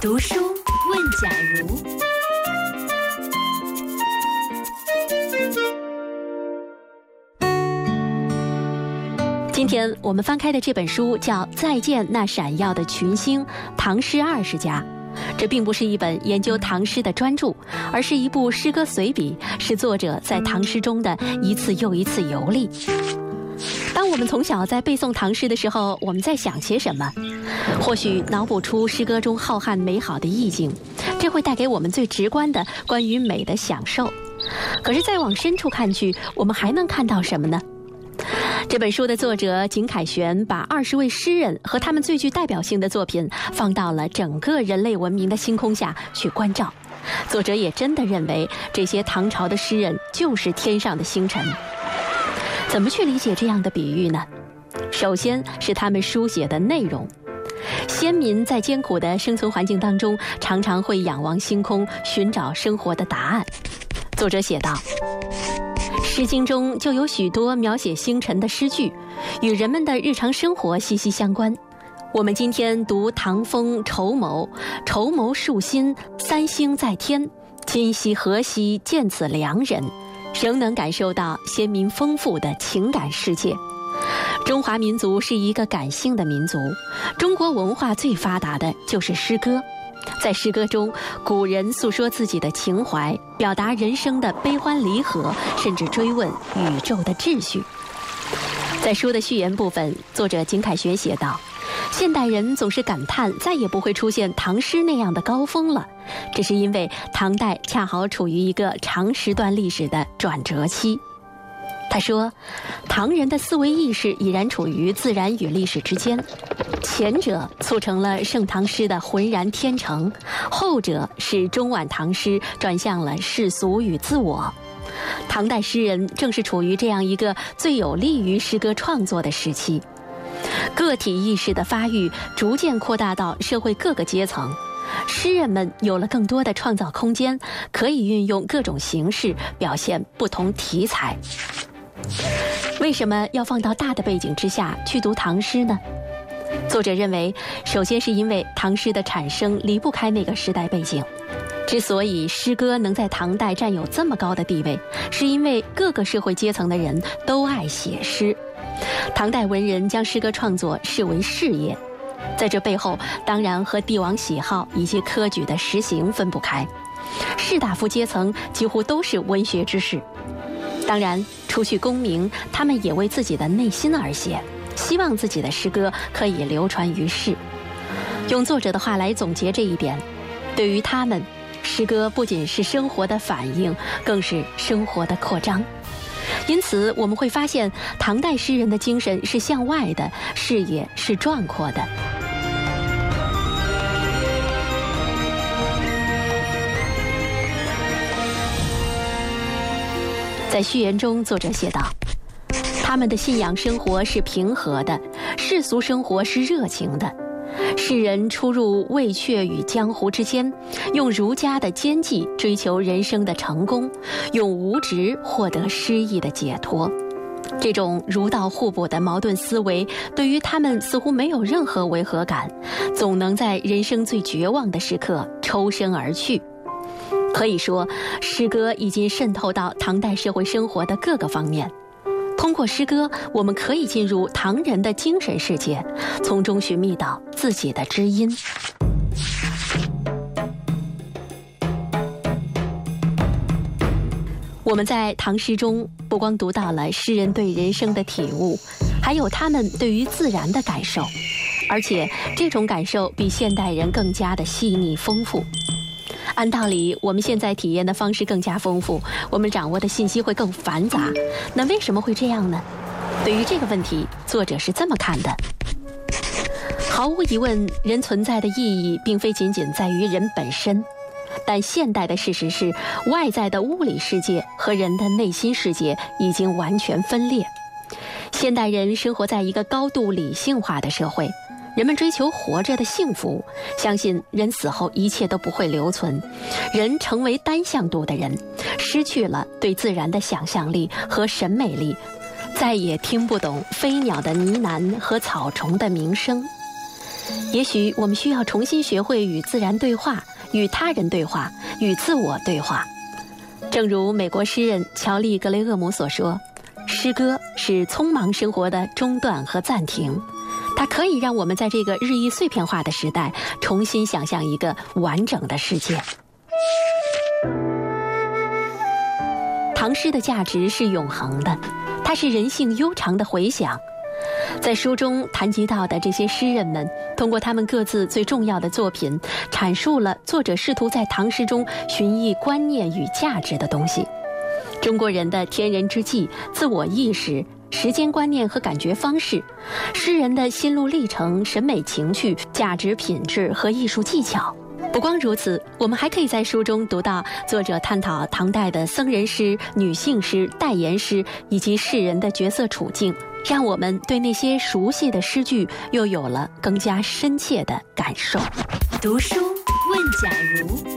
读书问假如。今天我们翻开的这本书叫《再见那闪耀的群星：唐诗20家》。这并不是一本研究唐诗的专著，而是一部诗歌随笔，是作者在唐诗中的一次又一次游历。当我们从小在背诵唐诗的时候，我们在想些什么？或许脑补出诗歌中浩瀚美好的意境，这会带给我们最直观的关于美的享受。可是再往深处看去，我们还能看到什么呢？这本书的作者景凯旋把20位诗人和他们最具代表性的作品放到了整个人类文明的星空下去关照。作者也真的认为这些唐朝的诗人就是天上的星辰。怎么去理解这样的比喻呢？首先是他们书写的内容。先民在艰苦的生存环境当中，常常会仰望星空，寻找生活的答案。作者写道，诗经中就有许多描写星辰的诗句，与人们的日常生活息息相关。我们今天读唐风绸缪，绸缪束心，三星在天，今夕何夕见此良人，仍能感受到先民丰富的情感世界。中华民族是一个感性的民族，中国文化最发达的就是诗歌。在诗歌中，古人诉说自己的情怀，表达人生的悲欢离合，甚至追问宇宙的秩序。在书的序言部分，作者景凯旋写道，现代人总是感叹再也不会出现唐诗那样的高峰了，这是因为唐代恰好处于一个长时段历史的转折期。他说，唐人的思维意识已然处于自然与历史之间，前者促成了盛唐诗的浑然天成，后者使中晚唐诗转向了世俗与自我。唐代诗人正是处于这样一个最有利于诗歌创作的时期，个体意识的发育逐渐扩大到社会各个阶层，诗人们有了更多的创造空间，可以运用各种形式表现不同题材。为什么要放到大的背景之下去读唐诗呢？作者认为，首先是因为唐诗的产生离不开那个时代背景。之所以诗歌能在唐代占有这么高的地位，是因为各个社会阶层的人都爱写诗。唐代文人将诗歌创作视为事业，在这背后当然和帝王喜好以及科举的实行分不开。士大夫阶层几乎都是文学之士，当然除去功名，他们也为自己的内心而写，希望自己的诗歌可以流传于世。用作者的话来总结这一点，对于他们，诗歌不仅是生活的反应，更是生活的扩张。因此我们会发现，唐代诗人的精神是向外的，视野是壮阔的。在序言中，作者写道，他们的信仰生活是平和的，世俗生活是热情的。诗人出入魏阙与江湖之间，用儒家的坚纪追求人生的成功，用无职获得诗意的解脱。这种儒道互补的矛盾思维，对于他们似乎没有任何违和感，总能在人生最绝望的时刻抽身而去。可以说，诗歌已经渗透到唐代社会生活的各个方面。通过诗歌，我们可以进入唐人的精神世界，从中寻觅到自己的知音。我们在唐诗中不光读到了诗人对人生的体悟，还有他们对于自然的感受，而且这种感受比现代人更加的细腻丰富。按道理，我们现在体验的方式更加丰富，我们掌握的信息会更繁杂。那为什么会这样呢？对于这个问题，作者是这么看的：毫无疑问，人存在的意义并非仅仅在于人本身，但现代的事实是，外在的物理世界和人的内心世界已经完全分裂。现代人生活在一个高度理性化的社会，人们追求活着的幸福，相信人死后一切都不会留存，人成为单向度的人，失去了对自然的想象力和审美力，再也听不懂飞鸟的呢喃和草虫的鸣声。 也许我们需要重新学会与自然对话，与他人对话，与自我对话。正如美国诗人乔利·格雷厄姆所说，诗歌是匆忙生活的中断和暂停，它可以让我们在这个日益碎片化的时代重新想象一个完整的世界。唐诗的价值是永恒的，它是人性悠长的回响。在书中谈及到的这些诗人们，通过他们各自最重要的作品，阐述了作者试图在唐诗中寻绎观念与价值的东西。中国人的天人之际、自我意识、时间观念和感觉方式，诗人的心路历程、审美情趣、价值品质和艺术技巧。不光如此，我们还可以在书中读到作者探讨唐代的僧人诗、女性诗、代言诗以及士人的角色处境，让我们对那些熟悉的诗句又有了更加深切的感受。 读书问假如。